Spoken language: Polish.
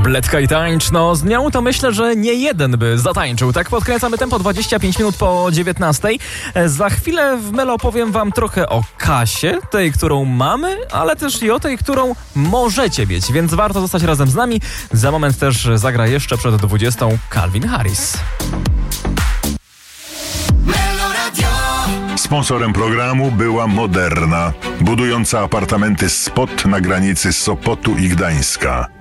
Tabletka i tańcz, no z nią to myślę, że nie jeden by zatańczył. Tak podkręcamy tempo 25 minut po 19. Za chwilę w Melo powiem wam trochę o Kasie, tej, którą mamy, ale też i o tej, którą możecie mieć, więc warto zostać razem z nami. Za moment też zagra jeszcze przed 20 Calvin Harris. Sponsorem programu była Moderna, budująca apartamenty Spot na granicy Sopotu i Gdańska.